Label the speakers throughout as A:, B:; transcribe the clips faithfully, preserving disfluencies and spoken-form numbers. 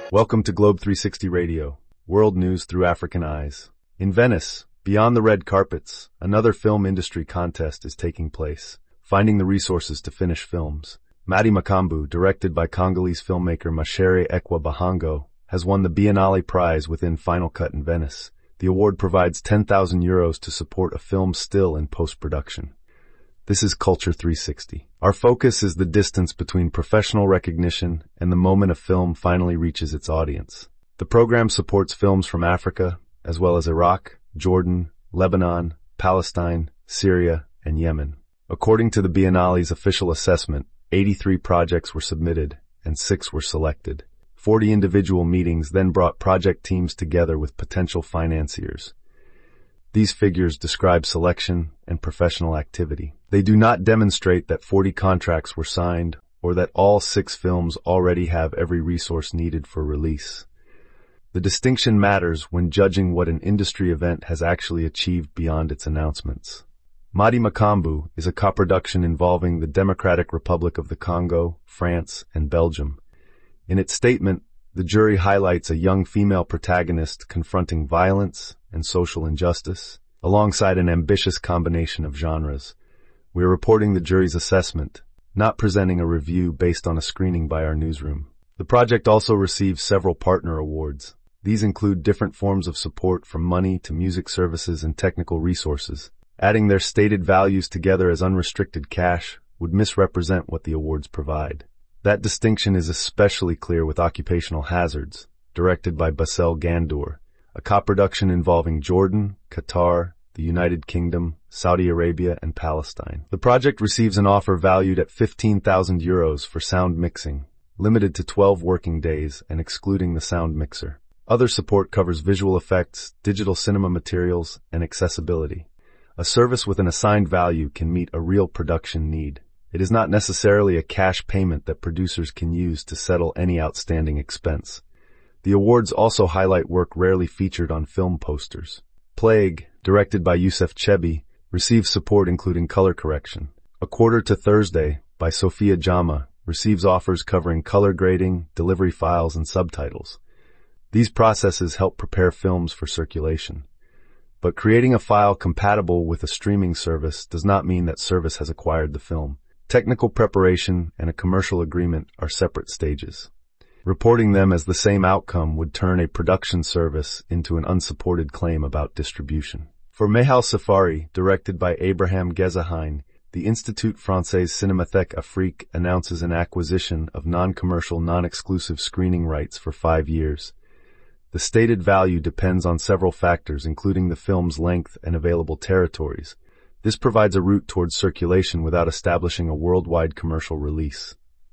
A: Welcome to Globe three sixty Radio, world news through African eyes. In Venice, beyond the red carpets, another film industry contest is taking place, finding the resources to finish films. Madi Makambu, directed by Congolese filmmaker Mashere Ekwa Bahango, has won the Biennale Prize within Final Cut in Venice. The award provides ten thousand euros to support a film still in post-production. This is Culture three sixty. Our focus is the distance between professional recognition and the moment a film finally reaches its audience. The program supports films from Africa, as well as Iraq, Jordan, Lebanon, Palestine, Syria, and Yemen. According to the Biennale's official assessment, eighty-three projects were submitted and six were selected. forty individual meetings then brought project teams together with potential financiers. These figures describe selection and professional activity. They do not demonstrate that forty contracts were signed or that all six films already have every resource needed for release. The distinction matters when judging what an industry event has actually achieved beyond its announcements. Madi Makambu is a co-production involving the Democratic Republic of the Congo, France, and Belgium. In its statement, the jury highlights a young female protagonist confronting violence and social injustice, alongside an ambitious combination of genres. We are reporting the jury's assessment, not presenting a review based on a screening by our newsroom. The project also receives several partner awards. These include different forms of support from money to music services and technical resources. Adding their stated values together as unrestricted cash would misrepresent what the awards provide. That distinction is especially clear with Occupational Hazards, directed by Bassel Gandour, a co-production involving Jordan, Qatar, the United Kingdom, Saudi Arabia, and Palestine. The project receives an offer valued at fifteen thousand euros for sound mixing, limited to twelve working days and excluding the sound mixer. Other support covers visual effects, digital cinema materials, and accessibility. A service with an assigned value can meet a real production need. It is not necessarily a cash payment that producers can use to settle any outstanding expense. The awards also highlight work rarely featured on film posters. Plague, directed by Youssef Chebi, receives support including color correction. A Quarter to Thursday, by Sophia Jama, receives offers covering color grading, delivery files, and subtitles. These processes help prepare films for circulation. But creating a file compatible with a streaming service does not mean that service has acquired the film. Technical preparation and a commercial agreement are separate stages. Reporting them as the same outcome would turn a production service into an unsupported claim about distribution. For Mehal Safari, directed by Abraham Gezahein, the Institut Français Cinémathèque Afrique announces an acquisition of non-commercial, non-exclusive screening rights for five years. The stated value depends on several factors, including the film's length and available territories. This provides a route towards circulation without establishing a worldwide commercial release.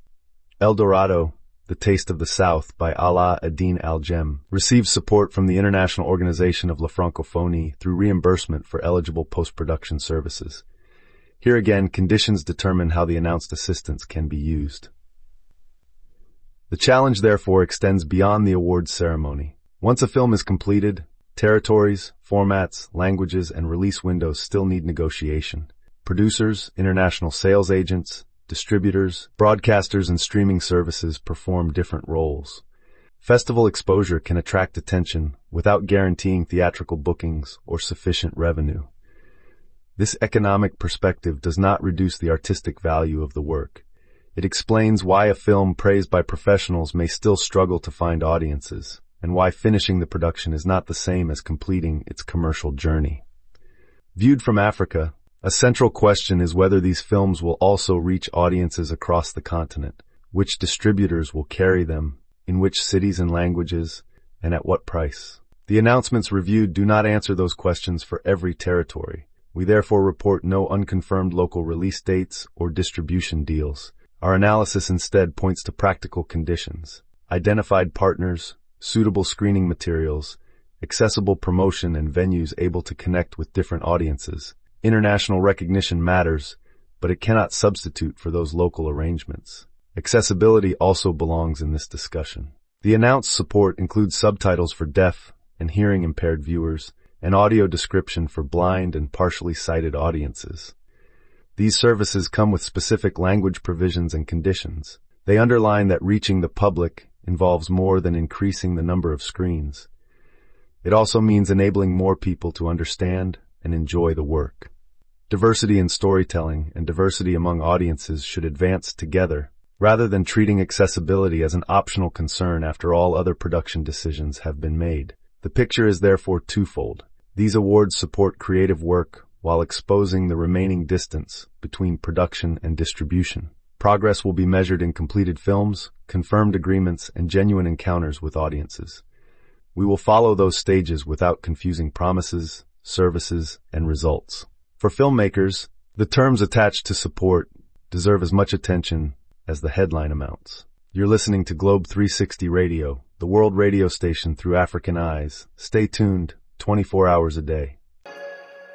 A: El Dorado, The Taste of the South by Alaa ad-Din al-Jem, receives support from the International Organization of La Francophonie through reimbursement for eligible post-production services. Here again, conditions determine how the announced assistance can be used. The challenge, therefore, extends beyond the awards ceremony. Once a film is completed, territories, formats, languages, and release windows still need negotiation. Producers, international sales agents, distributors, broadcasters, and streaming services perform different roles. Festival exposure can attract attention without guaranteeing theatrical bookings or sufficient revenue. This economic perspective does not reduce the artistic value of the work. It explains why a film praised by professionals may still struggle to find audiences, and why finishing the production is not the same as completing its commercial journey. Viewed from Africa, a central question is whether these films will also reach audiences across the continent, which distributors will carry them, in which cities and languages, and at what price. The announcements reviewed do not answer those questions for every territory. We therefore report no unconfirmed local release dates or distribution deals. Our analysis instead points to practical conditions: identified partners, suitable screening materials, accessible promotion, and venues able to connect with different audiences. International recognition matters, but it cannot substitute for those local arrangements. Accessibility also belongs in this discussion. The announced support includes subtitles for deaf and hearing-impaired viewers, and audio description for blind and partially sighted audiences. These services come with specific language provisions and conditions. They underline that reaching the public involves more than increasing the number of screens. It also means enabling more people to understand and enjoy the work. Diversity in storytelling and diversity among audiences should advance together, rather than treating accessibility as an optional concern after all other production decisions have been made. The picture is therefore twofold. These awards support creative work while exposing the remaining distance between production and distribution. Progress will be measured in completed films, confirmed agreements, and genuine encounters with audiences. We will follow those stages without confusing promises, services, and results. For filmmakers, the terms attached to support deserve as much attention as the headline amounts. You're listening to Globe three sixty Radio, the world radio station through African eyes. Stay tuned twenty-four hours a day.